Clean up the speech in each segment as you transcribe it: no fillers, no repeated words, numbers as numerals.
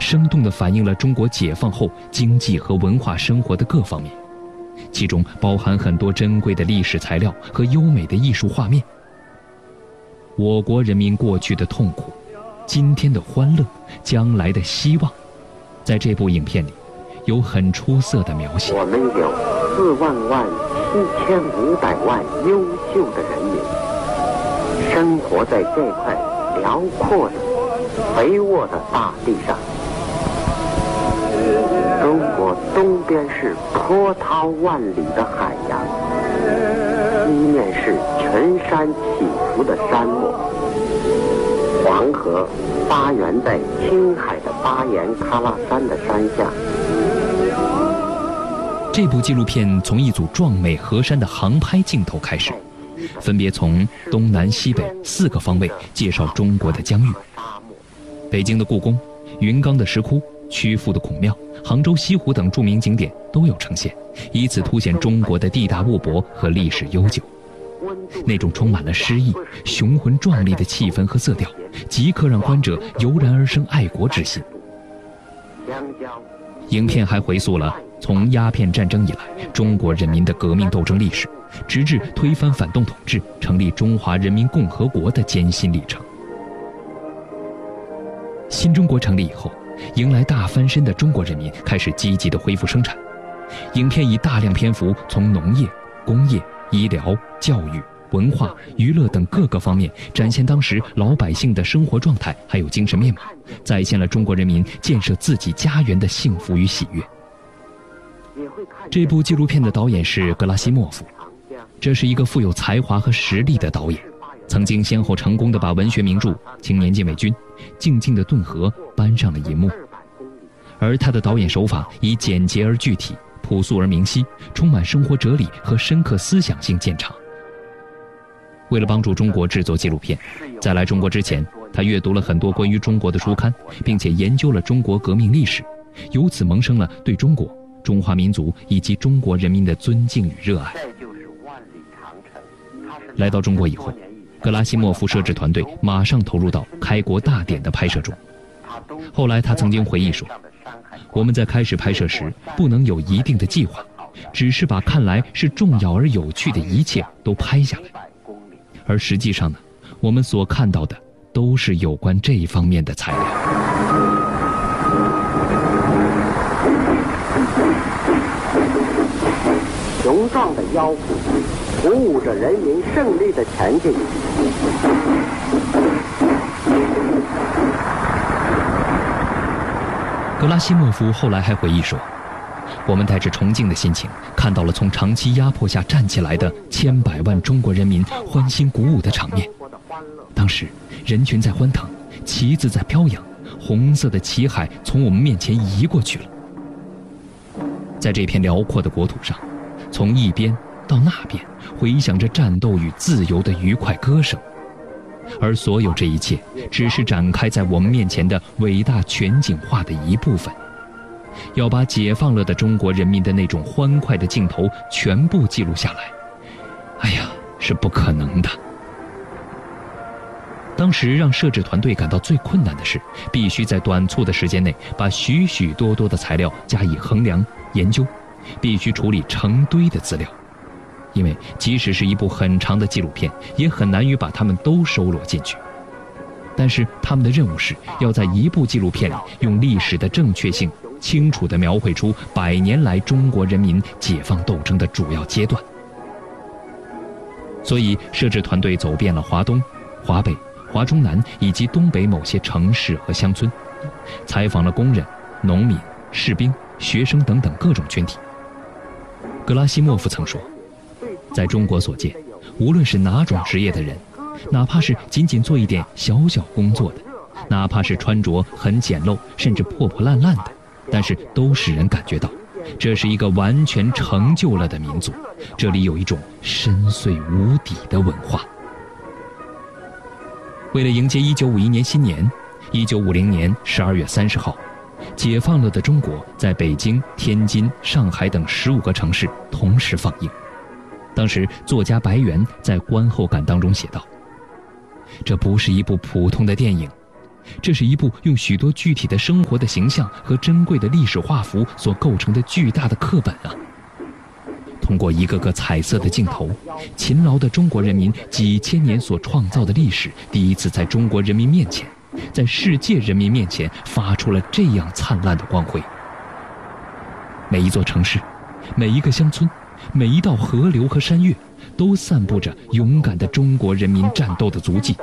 生动地反映了中国解放后经济和文化生活的各方面，其中包含很多珍贵的历史材料和优美的艺术画面。我国人民过去的痛苦，今天的欢乐，将来的希望，在这部影片里有很出色的描写。 我们有47500万优秀的人民，生活在这块辽阔的、肥沃的大地上。中国东边是波涛万里的海洋，西面是群山起伏的山漠。黄河发源在青海的巴颜喀拉山的山下。 这部纪录片从一组壮美河山的航拍镜头开始，分别从东南西北4个方位介绍中国的疆域。北京的故宫、云冈的石窟、曲阜的孔庙、杭州西湖等著名景点都有呈现，以此凸显中国的地大物博和历史悠久。那种充满了诗意、雄浑壮丽的气氛和色调，即刻让观者油然而生爱国之心。影片还回溯了从鸦片战争以来中国人民的革命斗争历史，直至推翻反动统治、成立中华人民共和国的艰辛历程。新中国成立以后，迎来大翻身的中国人民开始积极地恢复生产。影片以大量篇幅从农业、工业、医疗、教育、文化、娱乐等各个方面展现当时老百姓的生活状态还有精神面貌，再现了中国人民建设自己家园的幸福与喜悦。这部纪录片的导演是格拉西莫夫，这是一个富有才华和实力的导演，曾经先后成功地把文学名著《青年禁卫军》《静静的顿河》搬上了银幕。而他的导演手法以简洁而具体、朴素而明晰，充满生活哲理和深刻思想性见长。为了帮助中国制作纪录片，在来中国之前，他阅读了很多关于中国的书刊，并且研究了中国革命历史，由此萌生了对中国、中华民族以及中国人民的尊敬与热爱。来到中国以后，格拉西莫夫摄制团队马上投入到开国大典的拍摄中。后来他曾经回忆说，我们在开始拍摄时不能有一定的计划，只是把看来是重要而有趣的一切都拍下来。而实际上呢，我们所看到的都是有关这一方面的材料。 雄壮的腰部鼓舞着人民胜利的前进。 格拉西莫夫后来还回忆说，我们带着崇敬的心情看到了从长期压迫下站起来的千百万中国人民欢欣鼓舞的场面。当时人群在欢腾，旗子在飘扬，红色的旗海从我们面前移过去了。在这片辽阔的国土上，从一边到那边回响着战斗与自由的愉快歌声，而所有这一切只是展开在我们面前的伟大全景画的一部分。要把解放了的中国人民的那种欢快的镜头全部记录下来，哎呀，是不可能的。当时让摄制团队感到最困难的是，必须在短促的时间内把许许多多的材料加以衡量研究，必须处理成堆的资料，因为即使是一部很长的纪录片，也很难于把它们都收罗进去。但是他们的任务是要在一部纪录片里用历史的正确性清楚地描绘出100年来中国人民解放斗争的主要阶段。所以摄制团队走遍了华东、华北、华中南以及东北某些城市和乡村，采访了工人、农民、士兵、学生等等各种群体。格拉西莫夫曾说，在中国所见，无论是哪种职业的人，哪怕是仅仅做一点小小工作的，哪怕是穿着很简陋甚至破破烂烂的，但是都使人感觉到这是一个完全成就了的民族，这里有一种深邃无底的文化。为了迎接1951年新年，1950年12月30号，解放了的中国在北京、天津、上海等15个城市同时放映。当时作家白猿在观后感当中写道，这不是一部普通的电影， 这是一部用许多具体的生活的形象和珍贵的历史画幅所构成的巨大的课本啊！通过一个个彩色的镜头，勤劳的中国人民几千年所创造的历史，第一次在中国人民面前，在世界人民面前发出了这样灿烂的光辉。每一座城市，每一个乡村，每一道河流和山岳，都散布着勇敢的中国人民战斗的足迹。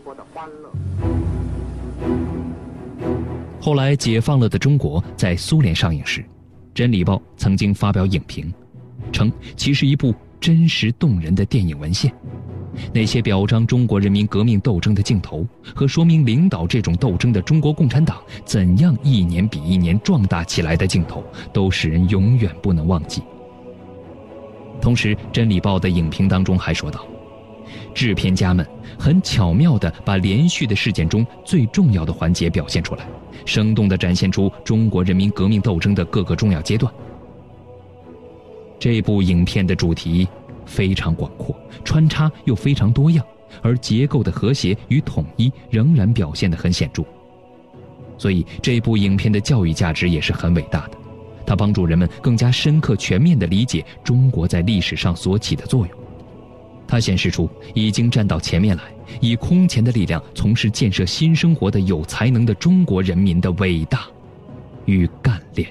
后来解放了的中国在苏联上映时，真理报曾经发表影评，称其是一部真实动人的电影文献。那些表彰中国人民革命斗争的镜头和说明领导这种斗争的中国共产党怎样一年比一年壮大起来的镜头，都使人永远不能忘记。同时，真理报的影评当中还说道，制片家们很巧妙地把连续的事件中最重要的环节表现出来，生动地展现出中国人民革命斗争的各个重要阶段。这部影片的主题非常广阔，穿插又非常多样，而结构的和谐与统一仍然表现得很显著。所以这部影片的教育价值也是很伟大的，它帮助人们更加深刻全面地理解中国在历史上所起的作用。它显示出已经站到前面来，以空前的力量从事建设新生活的有才能的中国人民的伟大与干练。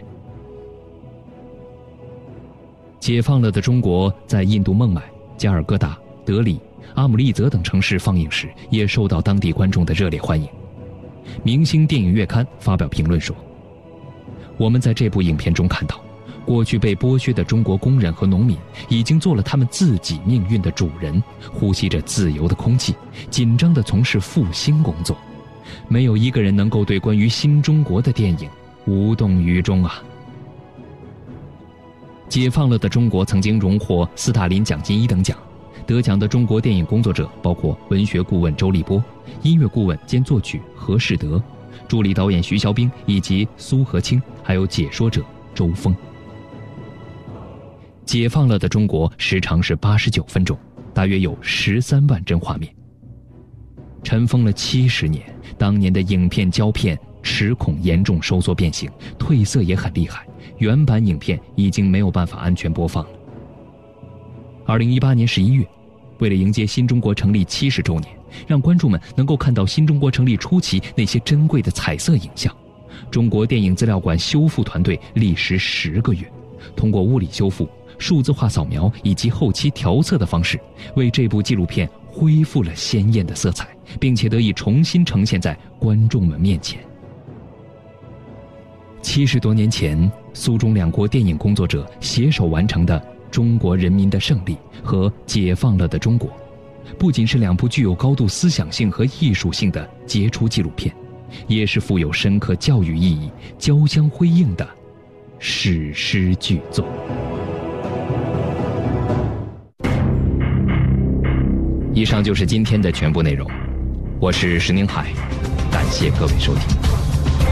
解放了的中国在印度孟买、加尔各答、德里、阿姆利则等城市放映时，也受到当地观众的热烈欢迎。明星电影月刊发表评论说，我们在这部影片中看到，过去被剥削的中国工人和农民已经做了他们自己命运的主人，呼吸着自由的空气，紧张地从事复兴工作。没有一个人能够对关于新中国的电影无动于衷啊！解放了的中国曾经荣获斯大林奖金1等奖，得奖的中国电影工作者包括文学顾问周立波、音乐顾问兼作曲何世德、助理导演徐小兵以及苏和清，还有解说者周峰。解放了的中国时长是89分钟，大约有13万帧画面。尘封了70年，当年的影片胶片齿孔严重收缩变形，褪色也很厉害，原版影片已经没有办法安全播放了。2018年11月，为了迎接新中国成立70周年，让观众们能够看到新中国成立初期那些珍贵的彩色影像，中国电影资料馆修复团队历时10个月，通过物理修复、数字化扫描以及后期调色的方式，为这部纪录片恢复了鲜艳的色彩，并且得以重新呈现在观众们面前。70多年前，苏中两国电影工作者携手完成的《中国人民的胜利》和《解放了的中国》，不仅是两部具有高度思想性和艺术性的杰出纪录片，也是富有深刻教育意义、交相辉映的史诗巨作。以上就是今天的全部内容，我是石宁海，感谢各位收听。